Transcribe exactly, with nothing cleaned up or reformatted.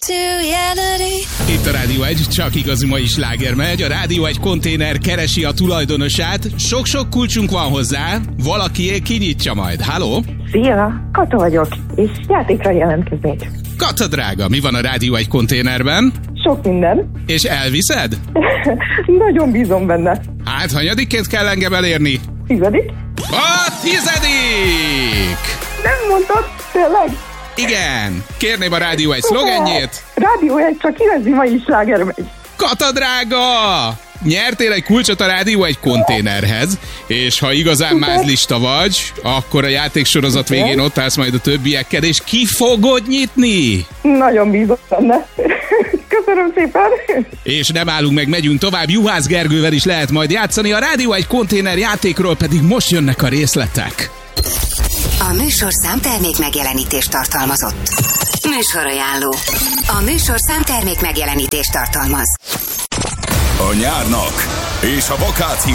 Itt a Rádió egy, csak igazi mai sláger megy. A Rádió egy konténer keresi a tulajdonosát. Sok-sok kulcsunk van hozzá. Valakié kinyitja majd. Halló? Szia, Kata vagyok, és játékra jelentkeznék. Kata drága, mi van a Rádió egy konténerben? Sok minden. És elviszed? Nagyon bízom benne. Hát, hanyadikként kell engem elérni? Tizedik? A tizedik! Nem mondtad, tényleg? Igen, kérném a Rádió egy szlogenjét. Rádió egy, csak igazi mai sláger megy. Kata drága! Nyertél egy kulcsot a Rádió egy konténerhez, és ha igazán mázlista vagy, akkor a játéksorozat végén ott állsz majd a többiekkel, és ki fogod nyitni? Nagyon bízom benne. Köszönöm szépen. És nem állunk meg, megyünk tovább. Juhász Gergővel is lehet majd játszani. A Rádió egy konténer játékról pedig most jönnek a részletek. A műsorszám termék megjelenítést tartalmazott. Műsorajánló. A műsorszám termék megjelenítést tartalmaz. A nyárnak és a vakáció